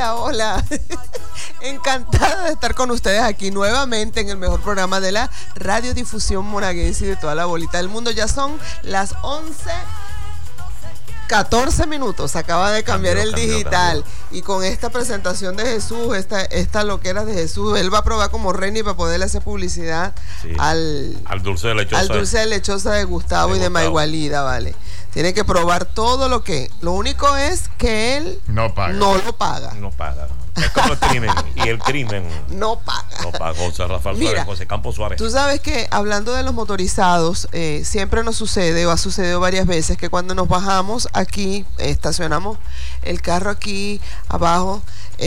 Hola, hola. Encantada de estar con ustedes aquí nuevamente en el mejor programa de la radiodifusión monaguense y de toda la bolita del mundo. Ya son las 11:14 minutos, acaba de cambiar el digital. Y con esta presentación de Jesús, esta loquera de Jesús, él va a probar como Reni para poderle hacer publicidad al dulce de lechosa. Al dulce de lechosa de Gustavo y de Maigualida, vale. Tiene que probar todo lo único es que él no lo paga. No paga. Es como el crimen. Y el crimen no paga. No paga. José Rafael Suárez, José Campos Suárez. Tú sabes que hablando de los motorizados, siempre nos sucede, o ha sucedido varias veces, que cuando nos bajamos aquí, estacionamos el carro aquí abajo,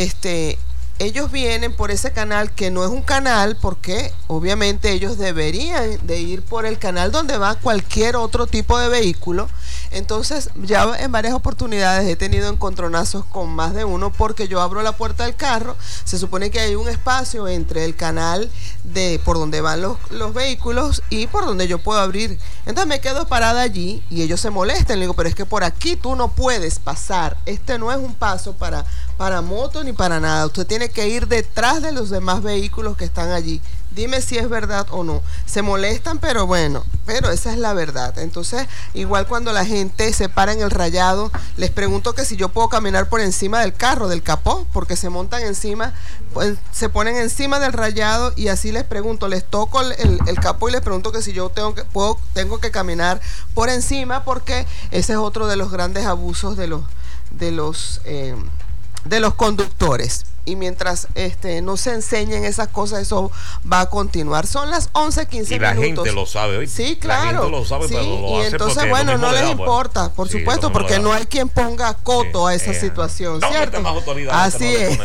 ellos vienen por ese canal que no es un canal, porque obviamente ellos deberían de ir por el canal donde va cualquier otro tipo de vehículo. Entonces ya en varias oportunidades he tenido encontronazos con más de uno, porque yo abro la puerta del carro, se supone que hay un espacio entre el canal de por donde van los vehículos y por donde yo puedo abrir. Entonces me quedo parada allí y ellos se molestan. Le digo, pero es que por aquí tú no puedes pasar, no es un paso para moto ni para nada, usted tiene que ir detrás de los demás vehículos que están allí. Dime si es verdad o no. Se molestan, pero bueno, pero esa es la verdad. Entonces, igual cuando la gente se para en el rayado, les pregunto que si yo puedo caminar por encima del carro, del capó, porque se montan encima, pues, se ponen encima del rayado, y así les pregunto, les toco el capó y les pregunto que si yo tengo que caminar por encima, porque ese es otro de los grandes abusos de los conductores. Y mientras no se enseñen esas cosas, eso va a continuar. Son las 11:15 minutos. Y la gente lo sabe hoy. Sí, claro. La gente lo sabe, sí, pero lo y hace entonces, bueno, no les importa, por supuesto, porque no hay quien ponga coto a esa situación, ¿cierto? Así es.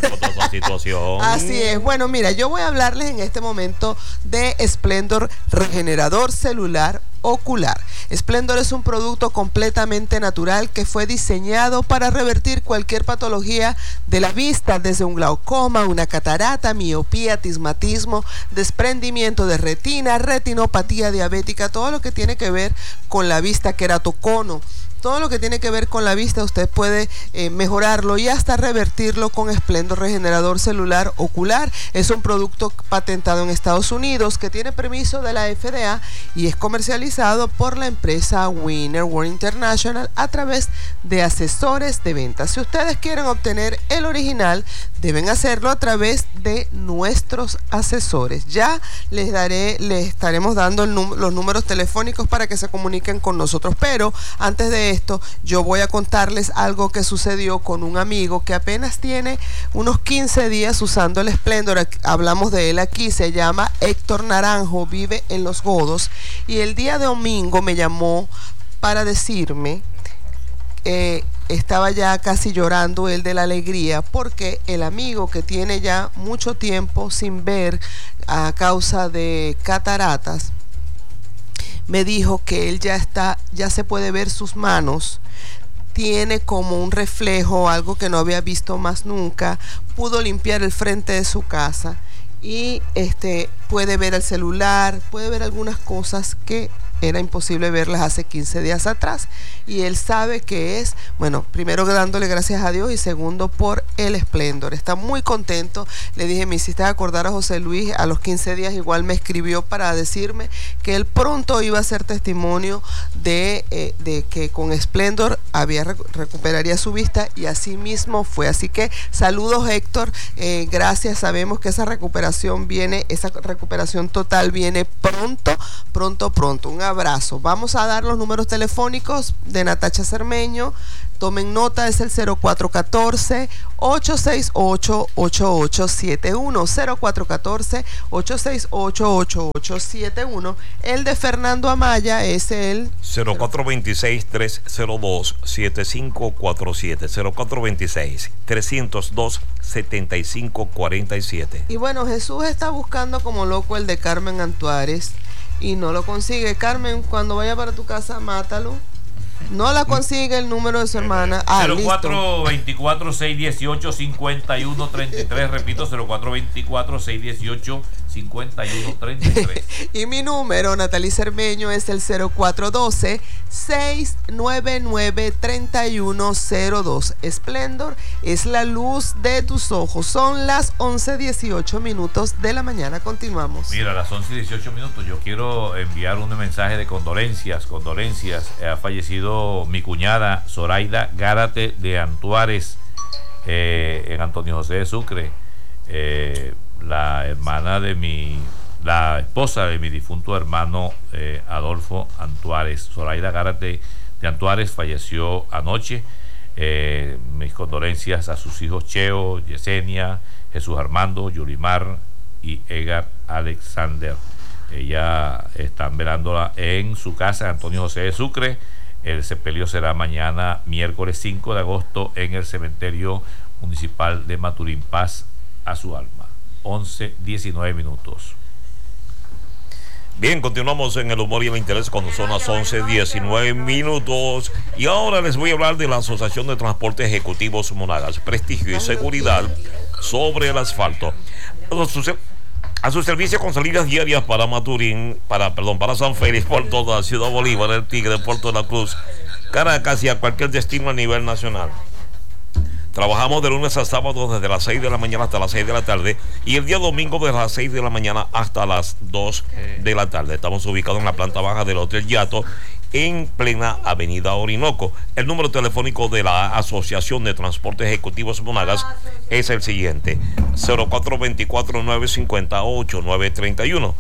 Así es. Bueno, mira, yo voy a hablarles en este momento de Splendor Regenerador Celular Ocular. Splendor es un producto completamente natural que fue diseñado para revertir cualquier patología de la vista, desde un glaucoma, una catarata, miopía, astigmatismo, desprendimiento de retina, retinopatía diabética, todo lo que tiene que ver con la vista, queratocono. Todo lo que tiene que ver con la vista, usted puede mejorarlo y hasta revertirlo con Splendor Regenerador Celular Ocular. Es un producto patentado en Estados Unidos que tiene permiso de la FDA y es comercializado por la empresa Winner World International a través de asesores de ventas. Si ustedes quieren obtener el original, deben hacerlo a través de nuestros asesores. Ya les estaremos dando los números telefónicos para que se comuniquen con nosotros, pero antes de esto, yo voy a contarles algo que sucedió con un amigo que apenas tiene unos 15 días usando el Splendor. Hablamos de él aquí, se llama Héctor Naranjo, vive en Los Godos, y el día de domingo me llamó para decirme estaba ya casi llorando él de la alegría, porque el amigo que tiene ya mucho tiempo sin ver a causa de cataratas, me dijo que él ya se puede ver sus manos, tiene como un reflejo, algo que no había visto más nunca, pudo limpiar el frente de su casa y puede ver el celular, puede ver algunas cosas que era imposible verlas hace 15 días atrás, y él sabe que es, bueno, primero dándole gracias a Dios y segundo por el Splendor. Está muy contento. Le dije, me hiciste acordar a José Luis, a los 15 días igual me escribió para decirme que él pronto iba a ser testimonio de que con Splendor recuperaría su vista, y así mismo fue. Así que saludos, Héctor, gracias. Sabemos que esa recuperación total viene pronto. Un abrazo. Vamos a dar los números telefónicos de Natacha Cermeño. Tomen nota, es el 0414-868-8871. 0414-868-8871. El de Fernando Amaya es el 0426-302-7547. 0426-302-7547. Y bueno, Jesús está buscando como loco el de Carmen Antuárez y no lo consigue. Carmen, cuando vaya para tu casa, mátalo. No la consigue el número de su hermana. 0424-618-5133. Repito, 0424-618-5133. 5133. Y mi número, Natalie Cermeño, es el 0412-699-3102. Splendor es la luz de tus ojos. Son las 11:18 de la mañana. Continuamos. Mira, a las 11:18. Yo quiero enviar un mensaje de condolencias. Ha fallecido mi cuñada Zoraida Gárate de Antuares, en Antonio José de Sucre. La esposa de mi difunto hermano Adolfo Antuares. Zoraida Gárate de Antuares falleció anoche. Mis condolencias a sus hijos Cheo, Yesenia, Jesús Armando, Yulimar y Edgar Alexander. Ella están velándola en su casa, Antonio José de Sucre. El sepelio será mañana, miércoles 5 de agosto, en el cementerio municipal de Maturín. Paz a su alma. 11:19. Bien, continuamos en el humor y el interés cuando son las 11:19. Y ahora les voy a hablar de la Asociación de Transportes Ejecutivos Monagas. Prestigio y seguridad sobre el asfalto. A su servicio con salidas diarias para Maturín, para San Félix, Puerto de la Ciudad Bolívar, El Tigre, Puerto de la Cruz, Caracas y a cualquier destino a nivel nacional. Trabajamos de lunes a sábado desde las 6 de la mañana hasta las 6 de la tarde y el día domingo desde las 6 de la mañana hasta las 2 de la tarde. Estamos ubicados en la planta baja del Hotel Yato, en plena Avenida Orinoco. El número telefónico de la Asociación de Transportes Ejecutivos Monagas es el siguiente: 0424-950-8931,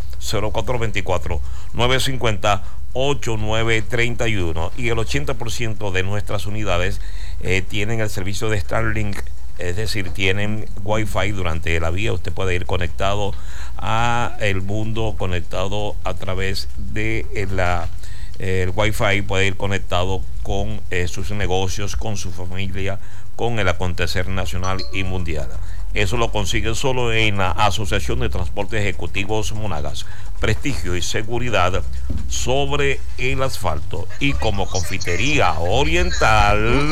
0424-950-8931. Y el 80% de nuestras unidades tienen el servicio de Starlink, es decir, tienen Wi-Fi durante la vía. Usted puede ir conectado a el mundo, conectado a través de el Wi-Fi, puede ir conectado con sus negocios, con su familia, con el acontecer nacional y mundial. Eso lo consigue solo en la Asociación de Transportes Ejecutivos Monagas. Prestigio y seguridad sobre el asfalto. Y como Confitería Oriental,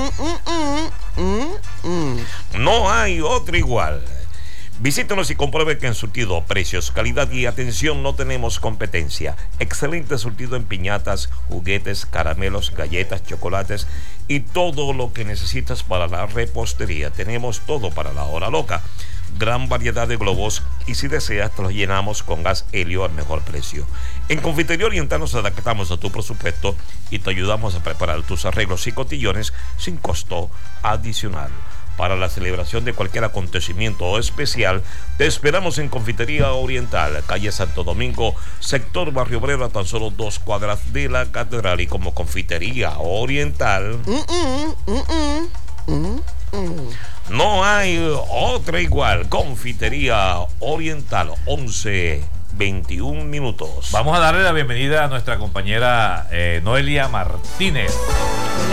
no hay otra igual. Visítenos y compruebe que en surtido, precios, calidad y atención no tenemos competencia. Excelente surtido en piñatas, juguetes, caramelos, galletas, chocolates y todo lo que necesitas para la repostería. Tenemos todo para la hora loca. Gran variedad de globos y si deseas te los llenamos con gas helio al mejor precio. En Confitería Oriental nos adaptamos a tu presupuesto y te ayudamos a preparar tus arreglos y cotillones sin costo adicional. Para la celebración de cualquier acontecimiento especial, te esperamos en Confitería Oriental, calle Santo Domingo, sector Barrio Obrero, a tan solo 2 cuadras de la catedral. Y como Confitería Oriental, no hay otra igual. Confitería Oriental, 11:21. Vamos a darle la bienvenida a nuestra compañera Noelia Martínez.